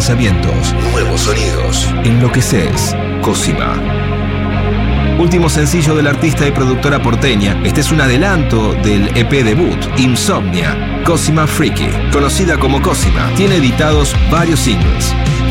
lanzamientos, nuevos sonidos. Enloqueces, Cosima. Último sencillo del artista y productora porteña, este es un adelanto del EP debut, Insomnia, Cosima Freaky. Conocida como Cosima, tiene editados varios singles.